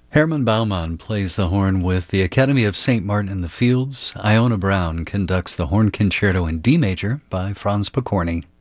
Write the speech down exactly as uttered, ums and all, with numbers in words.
Hermann Baumann plays the horn with the Academy of Saint Martin in the Fields. Iona Brown conducts the horn concerto in D major by Franz Pokorny.